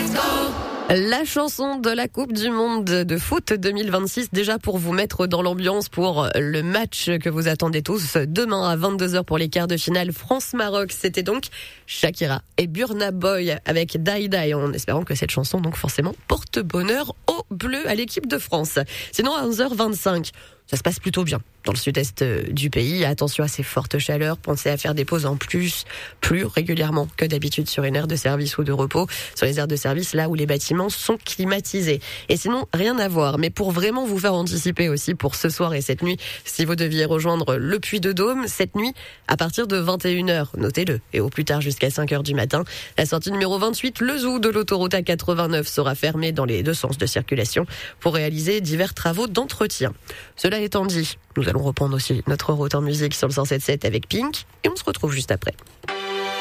La chanson de la Coupe du Monde de foot 2026, déjà pour vous mettre dans l'ambiance pour le match que vous attendez tous demain à 22h pour les quarts de finale France-Maroc. C'était donc Shakira et Burna Boy avec Die Die, en espérant que cette chanson donc forcément porte bonheur aux Bleus, à l'équipe de France. Sinon à 11h25, ça se passe plutôt bien dans le sud-est du pays. Attention à ces fortes chaleurs. Pensez à faire des pauses en plus régulièrement que d'habitude sur une aire de service ou de repos. Sur les aires de service, là où les bâtiments sont climatisés. Et sinon, rien à voir. Mais pour vraiment vous faire anticiper aussi pour ce soir et cette nuit, si vous deviez rejoindre le Puy-de-Dôme, cette nuit, à partir de 21h, notez-le, et au plus tard jusqu'à 5h du matin, la sortie numéro 28, le zoo de l'autoroute A89 sera fermée dans les deux sens de circulation pour réaliser divers travaux d'entretien. Cela étant dit, nous allons reprendre aussi notre route en musique sur le 107.7 avec Pink et on se retrouve juste après.